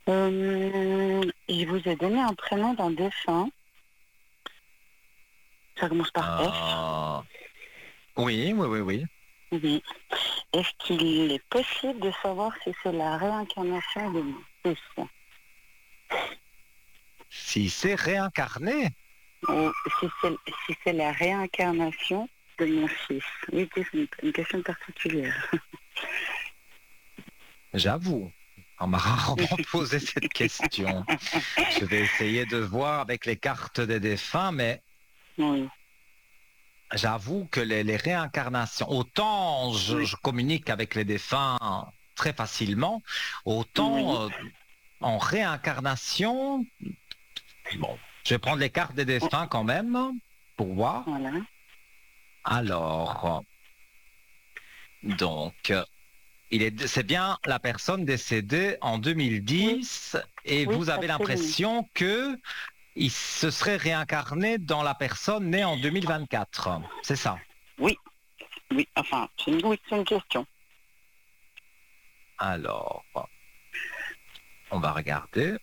Il vous a donné un prénom d'un défunt. Ça commence par F. Oui, oui, oui, oui. Oui. Est-ce qu'il est possible de savoir si c'est la réincarnation de mon fils? Si c'est réincarné, Ou si c'est la réincarnation de mon fils? Oui, c'est une question particulière. j'avoue, on m'a rarement posé cette question. Je vais essayer de voir avec les cartes des défunts, mais Oui. j'avoue que les réincarnations, autant Oui. je communique avec les défunts très facilement, Oui. autant en réincarnation, bon, je vais prendre les cartes des Oh, défunts quand même pour voir. voilà. Alors, donc, c'est bien la personne décédée en Oui. 2010 et Oui, vous avez absolument. l'impression que il se serait réincarné dans la personne née en 2024. C'est ça. Oui. Oui. Enfin, oui, c'est une question. Alors, on va regarder.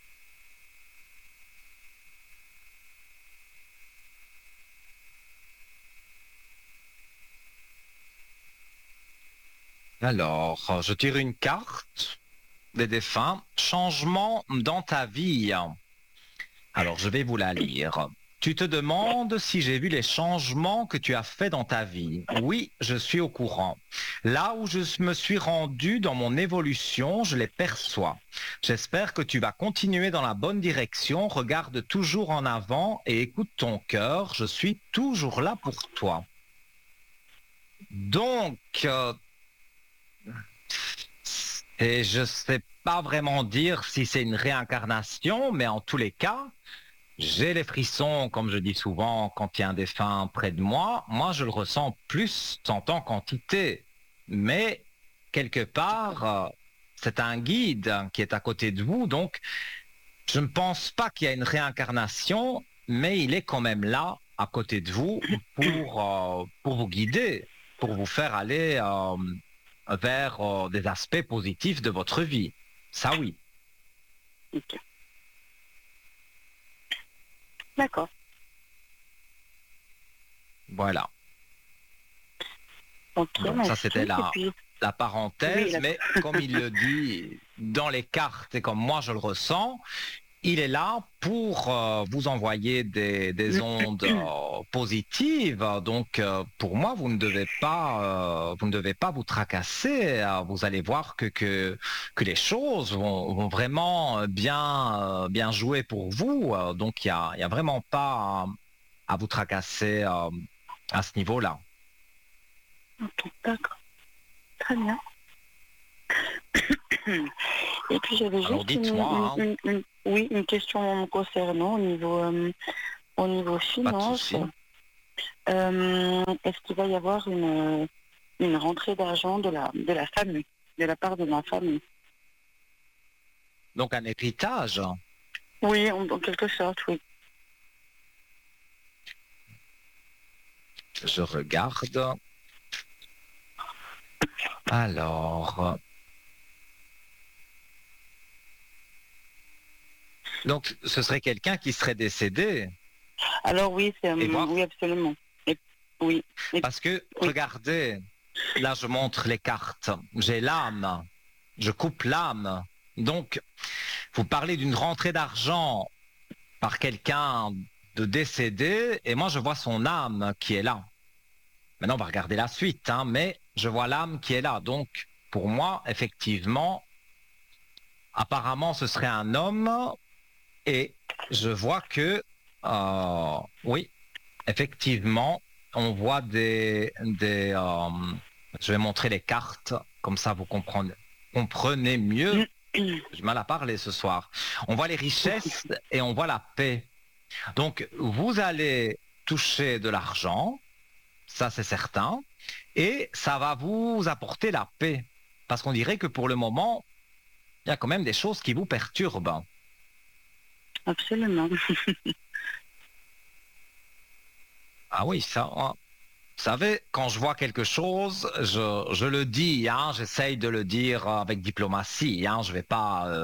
Alors, je tire une carte des défunts. Changement dans ta vie. Alors, je vais vous la lire. Tu te demandes si j'ai vu les changements que tu as faits dans ta vie. Oui, je suis au courant. Là où je me suis rendu dans mon évolution, je les perçois. J'espère que tu vas continuer dans la bonne direction. Regarde toujours en avant et écoute ton cœur. Je suis toujours là pour toi. Donc, et je ne sais pas vraiment dire si c'est une réincarnation, mais en tous les cas, j'ai les frissons, comme je dis souvent, quand il y a un défunt près de moi. Moi, je le ressens plus en tant qu'entité. Mais quelque part, c'est un guide qui est à côté de vous. Donc, je ne pense pas qu'il y a une réincarnation, mais il est quand même là, à côté de vous, pour vous guider, pour vous faire aller vers des aspects positifs de votre vie. Ça, oui. Ok. D'accord. Voilà. Ok, Donc ça, c'était merci. Et puis, la oui, parenthèse, mais comme il le dit dans les cartes et comme moi je le ressens, il est là pour vous envoyer des ondes positives. Donc pour moi, vous ne devez pas vous tracasser. Vous allez voir que les choses vont vraiment bien jouer pour vous. Donc il y a vraiment pas à vous tracasser à ce niveau-là. ok, d'accord. Très bien. Et puis j'avais Alors juste dites-moi, hein, oui, une question me concernant au niveau pas de finance. souci. Est-ce qu'il va y avoir une rentrée d'argent de la famille, de la part de ma famille? Donc un héritage. Oui, en quelque sorte, oui. Je regarde. Alors, donc ce serait quelqu'un qui serait décédé. Alors oui, c'est Et voir, oui, absolument. Et, oui, et, parce que oui, regardez, là je montre les cartes. J'ai l'âme, je coupe l'âme. Donc, vous parlez d'une rentrée d'argent par quelqu'un de décédé, et moi je vois son âme qui est là. Maintenant, on va regarder la suite, hein, mais je vois l'âme qui est là. Donc, pour moi, effectivement, apparemment, ce serait un homme et je vois que, oui, effectivement, on voit je vais montrer les cartes, comme ça vous comprenez mieux. J'ai du mal à parler ce soir. On voit les richesses et on voit la paix. Donc, vous allez toucher de l'argent, ça c'est certain, et ça va vous apporter la paix. Parce qu'on dirait que pour le moment, il y a quand même des choses qui vous perturbent. absolument. Ah oui, ça, hein. Vous savez, quand je vois quelque chose, je le dis, hein, j'essaye de le dire avec diplomatie, hein, je vais pas